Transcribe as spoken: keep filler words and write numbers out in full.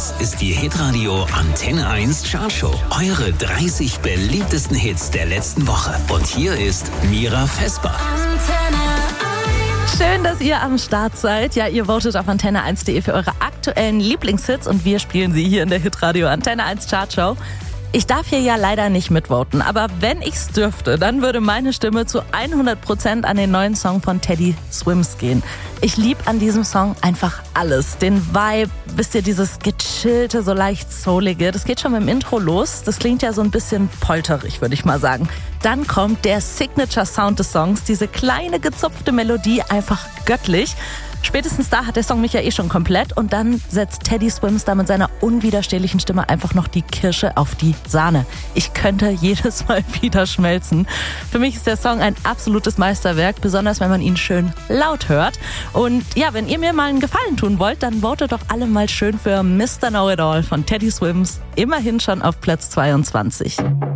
Das ist die Hitradio Antenne eins Chartshow. Eure dreißig beliebtesten Hits der letzten Woche. Und hier ist Mira Vesper. Schön, dass ihr am Start seid. Ja, ihr votet auf antenne eins punkt de für eure aktuellen Lieblingshits und wir spielen sie hier in der Hitradio Antenne eins Chartshow. Ich darf hier ja leider nicht mitvoten, aber wenn ich's dürfte, dann würde meine Stimme zu hundert Prozent an den neuen Song von Teddy Swims gehen. Ich lieb an diesem Song einfach alles. Den Vibe, wisst ihr, dieses gechillte, so leicht soulige, das geht schon mit dem Intro los. Das klingt ja so ein bisschen polterig, würde ich mal sagen. Dann kommt der Signature-Sound des Songs, diese kleine gezupfte Melodie, einfach göttlich. Spätestens da hat der Song mich ja eh schon komplett und dann setzt Teddy Swims da mit seiner unwiderstehlichen Stimme einfach noch die Kirsche auf die Sahne. Ich könnte jedes Mal wieder schmelzen. Für mich ist der Song ein absolutes Meisterwerk, besonders wenn man ihn schön laut hört. Und ja, wenn ihr mir mal einen Gefallen tun wollt, dann votet doch alle mal schön für Mister Know-It-All von Teddy Swims, immerhin schon auf Platz zweiundzwanzig.